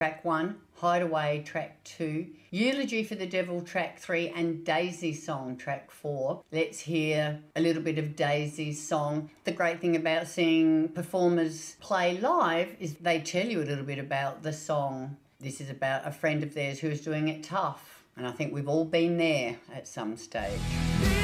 track 1, Hideaway, track 2, Eulogy for the Devil, track 3, and Daisy Song, track 4. Let's hear a little bit of Daisy's song. The great thing about seeing performers play live is they tell you a little bit about the song. This is about a friend of theirs who's doing it tough, and I think we've all been there at some stage.